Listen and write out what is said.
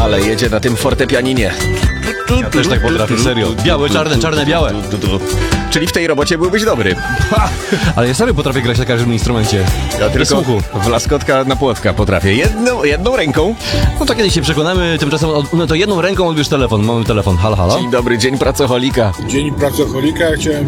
Ale jedzie na tym fortepianinie. Ja też tak potrafię, serio. Białe, czarne, czarne, białe. Czyli w tej robocie byłbyś dobry. Ale ja sobie potrafię grać na każdym instrumencie. Ja tylko słuchu. w laskotka na płotka potrafię. Jedną ręką. No to kiedyś się przekonamy, tymczasem no to jedną ręką odbierz telefon. Mamy telefon, halo, halo. Dzień dobry, dzień pracocholika. Dzień pracocholika, chciałem